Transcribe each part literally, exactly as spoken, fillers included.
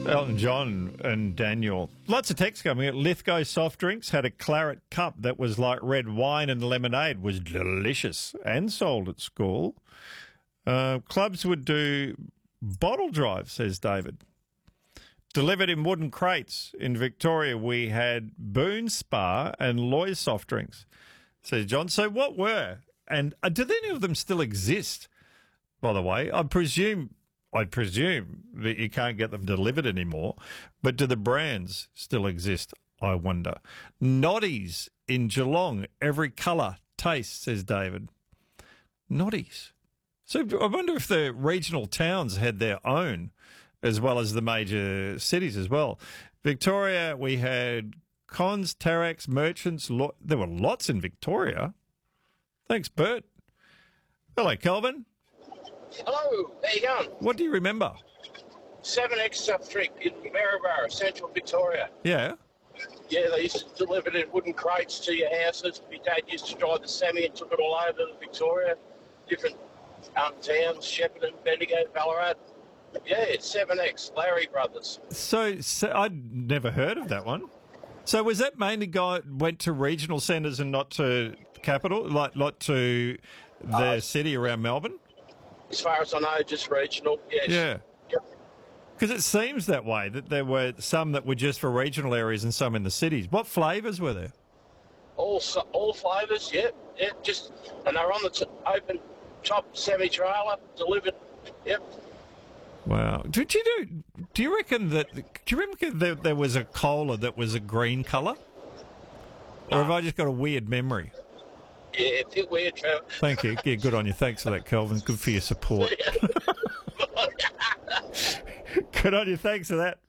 Elton John and Daniel. Lots of text coming. Lithgow Soft Drinks had a claret cup that was like red wine, and lemonade was delicious and sold at school. Uh, clubs would do bottle drives, says David. Delivered in wooden crates. In Victoria, we had Boone Spa and Loy's Soft Drinks, says John. So what were, and uh, do any of them still exist, by the way? I presume... I presume that you can't get them delivered anymore, but do the brands still exist, I wonder? Noddies in Geelong, every colour, taste, says David. Noddies. So I wonder if the regional towns had their own, as well as the major cities as well. Victoria, we had Cons, Tarax, Merchants. Lo- there were lots in Victoria. Thanks, Bert. Hello, Kelvin. Hello, how you going? What do you remember? seven X soft drink in Maryborough, central Victoria. Yeah. Yeah, they used to deliver it in wooden crates to your houses. My dad used to drive the semi and took it all over to Victoria, different um, towns, Shepparton, Bendigo, Ballarat. Yeah, it's seven X, Larry Brothers. So, so I'd never heard of that one. So was that mainly guy went to regional centres and not to capital, like not to the uh, city around Melbourne? As far as I know, just regional, yes. Yeah. Because it seems that way, that there were some that were just for regional areas and some in the cities. What flavours were there? All all flavours, yeah. yeah. Just and they're on the t- open top semi-trailer, delivered, yep. Wow. Did you do, do you reckon that, do you reckon there, there was a cola that was a green colour? Or have I just got a weird memory? Yeah, a bit weird, Trevor. Thank you. Yeah, good on you. Thanks for that, Kelvin. Good for your support. Good on you. Thanks for that.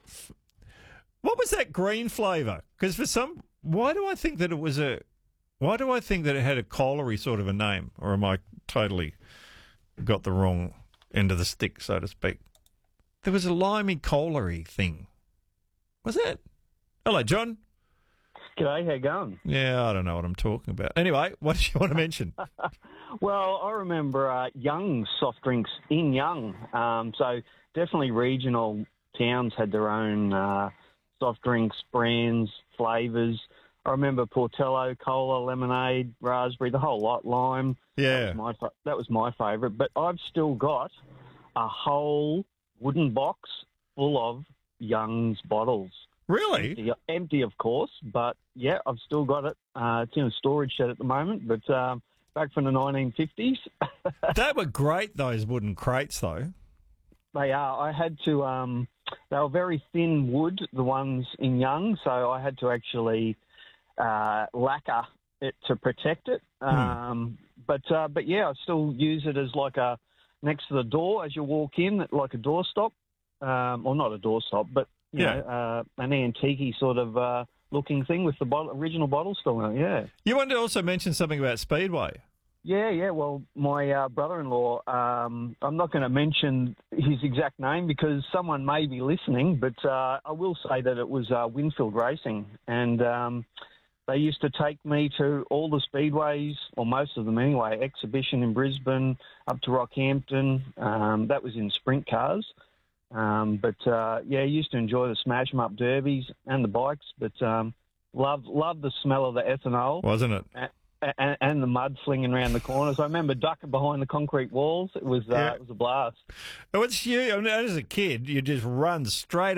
What was that green flavour? Because for some, why do I think that it was a, why do I think that it had a cola-y sort of a name? Or am I totally got the wrong end of the stick, so to speak? There was a limey cola-y thing. Was it? Hello, John. G'day, how you going? Yeah, I don't know what I'm talking about. Anyway, what did you want to mention? Well, I remember uh, Young's soft drinks in Young. Um, so definitely regional towns had their own uh, soft drinks, brands, flavours. I remember Portello, cola, lemonade, raspberry, the whole lot, lime. Yeah. That was my, that was my favourite. But I've still got a whole wooden box full of Young's bottles. Really? Empty, empty, of course, but yeah, I've still got it. Uh, it's in a storage shed at the moment, but um, back from the nineteen fifties. They were great, those wooden crates, though. They are. I had to, um, they were very thin wood, the ones in Young, so I had to actually uh, lacquer it to protect it. Hmm. Um, but, uh, but yeah, I still use it as like a, next to the door as you walk in, like a doorstop. Um, well, not a doorstop, but You yeah. know, uh, an antique sort of uh, looking thing with the bottle, original bottle still in it, yeah. You wanted to also mention something about Speedway. Yeah, yeah. Well, my uh, brother-in-law, um, I'm not going to mention his exact name because someone may be listening, but uh, I will say that it was uh, Winfield Racing. And um, they used to take me to all the speedways, or most of them anyway, Exhibition in Brisbane, up to Rockhampton. Um, that was in sprint cars. Um, but, uh, yeah, used to enjoy the smash 'em up derbies and the bikes, but um, love love the smell of the ethanol. Wasn't it? And, and, and the mud flinging around the corners. I remember ducking behind the concrete walls. It was, uh, Yeah. it was a blast. It was you. I mean, as a kid, you just run straight